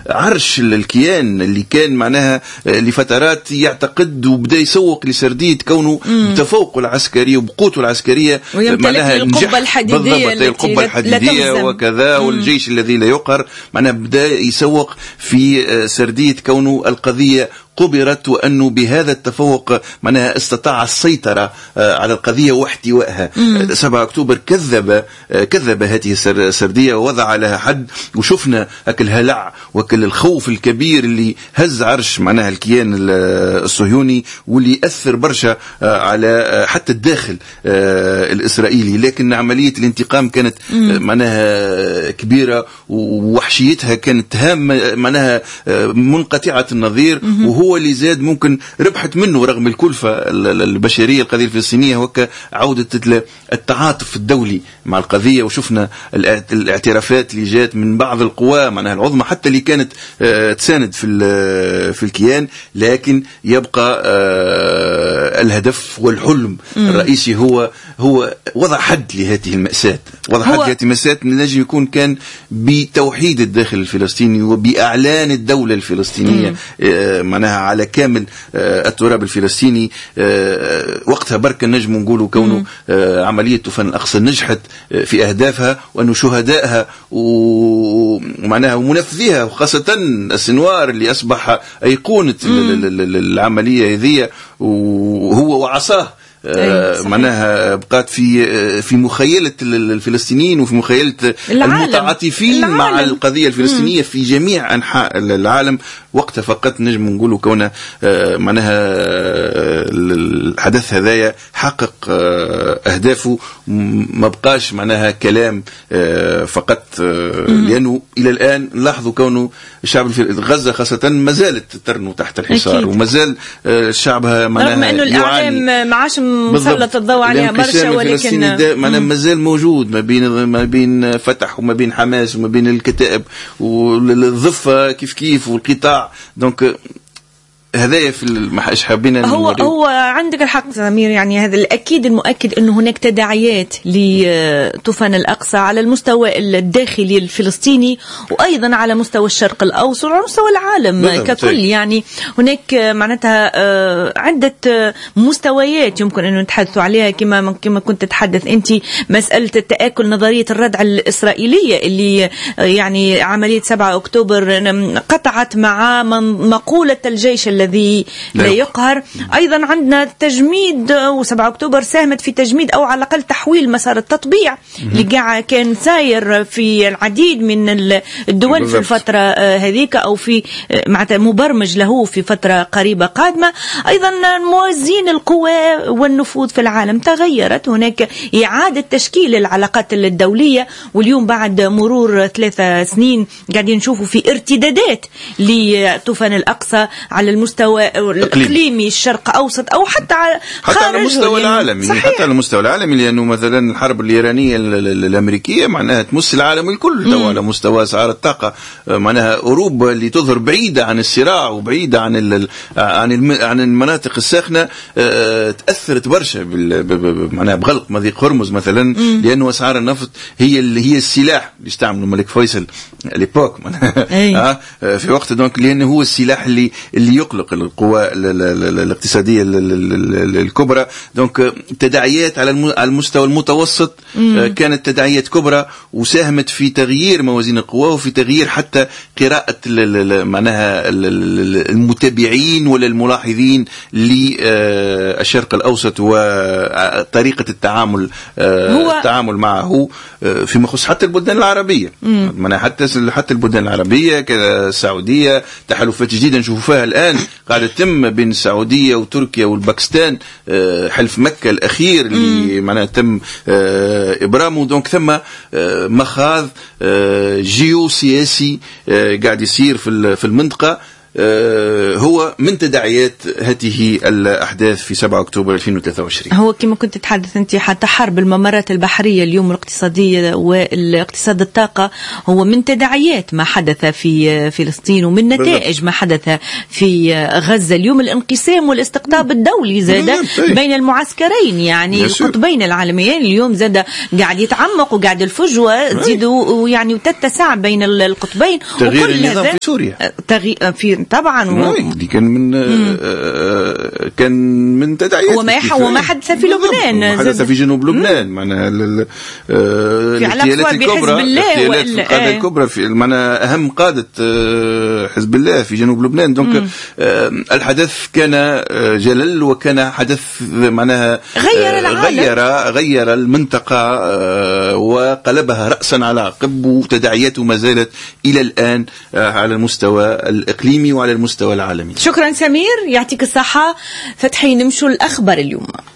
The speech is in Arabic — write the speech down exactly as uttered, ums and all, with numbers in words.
عرش الكيان اللي كان معناها لفترات يعتقد وبدا يسوق لسردية كونه بتفوقه العسكري وبقوته العسكرية معناها القبة الحديدية القبة الحديدية وكذا والجيش الذي لا يقهر، معناها بدا يسوق في سردية كونه القضية قبرت وأنه بهذا التفوق معناها استطاع السيطرة على القضية واحتوائها. سبعة أكتوبر كذب كذب هذه السردية ووضع لها حد، وشفنا أكل هلع وكل الخوف الكبير اللي هز عرش معناها الكيان الصهيوني واللي أثر برشا على حتى الداخل الإسرائيلي. لكن عملية الانتقام كانت معناها كبيرة ووحشيتها كانت هامة معناها منقطعة النظير، وهو اللي زاد ممكن ربحت منه رغم الكلفة البشرية القضية الفلسطينية وكا عودة التعاطف الدولي مع القضية. وشفنا الاعترافات اللي جات من بعض القوى معناها العظمى حتى اللي كانت تساند في في الكيان، لكن يبقى الهدف والحلم الرئيسي هو هو وضع حد لهذه المأساة. وضع حد لهذه المأساة نجم يكون كان بتوحيد الداخل الفلسطيني وبإعلان الدولة الفلسطينية معناها على كامل التراب الفلسطيني. وقتها بركة نجم نقولوا كونه عملية طوفان الأقصى نجحت في أهدافها، وأنه شهدائها ومعناها ومنفذيها وخاصة السنوار اللي أصبح أيقونة العملية هذه وهو وعصاه آه معناها بقات في في مخيلة الفلسطينيين وفي مخيلة المتعاطفين العالم. مع القضية الفلسطينية مم. في جميع أنحاء العالم. وقتها فقط نجم نقولوا كونه آه معناها الحدث هذايا حقق آه أهدافه، ما بقاش معناها كلام آه فقط آه لأنه إلى الآن لاحظوا كونه الشعب في غزة خاصة ما زالت ترنو تحت الحصار أكيد. وما زال آه شعبها معناها رغم أنه الإعلام معاش مسلط الضوء عليها برشا، ولكن معناها ما زال موجود ما بين ما بين فتح وما بين حماس وما بين الكتائب والضفة كيف كيف والقطاع. دونك هذايا في المحاش حابين هو هو عندك الحق سمير، يعني هذا الأكيد المؤكد أنه هناك تداعيات لطوفان الأقصى على المستوى الداخلي الفلسطيني وأيضا على مستوى الشرق الأوسط وعلى مستوى العالم ككل. يعني هناك معناتها عدة مستويات يمكن أن نتحدثوا عليها كما كما كنت تتحدث أنت، مسألة التآكل نظرية الردع الإسرائيلية اللي يعني عملية سبعة أكتوبر قطعت مع مقولة الجيش الذي لا يقهر. أيضا عندنا تجميد، وسبعة أكتوبر ساهمت في تجميد أو على الأقل تحويل مسار التطبيع اللي قاعد كان ساير في العديد من الدول في الفترة هذيك أو في معناتها مبرمج له في فترة قريبة قادمة. أيضا موازين القوى والنفوذ في العالم تغيرت، هناك إعادة تشكيل العلاقات الدولية، واليوم بعد مرور ثلاثة سنين قاعدين نشوفوا في ارتدادات لطوفان الأقصى على المستوى الإقليمي الشرق أوسط أو حتى على حتى على المستوى العالمي. صحيح. حتى على المستوى العالمي، لأنه مثلا الحرب الإيرانية الأمريكية معناها تمس العالم الكل تو على مستوى أسعار الطاقة. معناها أوروبا اللي تظهر بعيدة عن الصراع وبعيدة عن ال عن عن المناطق الساخنة تأثرت برشا معناها بغلق مضيق هرمز مثلا، لأنه أسعار النفط هي اللي هي السلاح اللي استعمله الملك فيصل ليبوك في وقت. دونك لأنه هو السلاح اللي اللي يقلق القوى الاقتصادية الكبرى. دونك تداعيات على المستوى المتوسط كانت تداعيات كبرى وساهمت في تغيير موازين القوى وفي تغيير حتى قراءة معناها المتابعين ولا الملاحظين للشرق الأوسط وطريقة التعامل التعامل معه فيما يخص حتى البلدان العربية. معناها حتى حتى البلدان العربية كالسعودية تحالفات جديدة نشوفوا فيها الآن قاعدة تتم بين السعودية وتركيا والباكستان، حلف مكة الأخير اللي معناه تم إبرامه. دونك ثم مخاض جيوسياسي قاعد يصير في في المنطقة هو من تداعيات هذه الأحداث في سبعة أكتوبر ألفين وثلاثة وعشرين. هو كما كنت تتحدث أنت حتى حرب الممرات البحرية اليوم الاقتصادية والاقتصاد الطاقة هو من تداعيات ما حدث في فلسطين ومن نتائج ما حدث في غزة اليوم. الانقسام والاستقطاب الدولي زاد بين المعسكرين، يعني القطبين العالميين اليوم زاد قاعد يتعمق وقاعد الفجوة تزيد ويعني وتتسع بين القطبين. تغيير النظام في سوريا تغيير في طبعا و... دي كان من آه كان من تداعيات وما وما حدث في لبنان، حدث في جنوب لبنان معناها الاغتيالات الكبرى، الاغتيالات في القادة آه. الكبرى في معناها أهم قادة آه حزب الله في جنوب لبنان. دونك آه الحدث كان آه جلل وكان حدث معناها غير العالم، غير غير المنطقة آه وقلبها رأسا على عقب، وتداعياته ما زالت إلى الآن آه على المستوى الإقليمي وعلى المستوى العالمي. شكرا سمير، يعطيك الصحة. فتحي نمشوا الأخبار اليوم.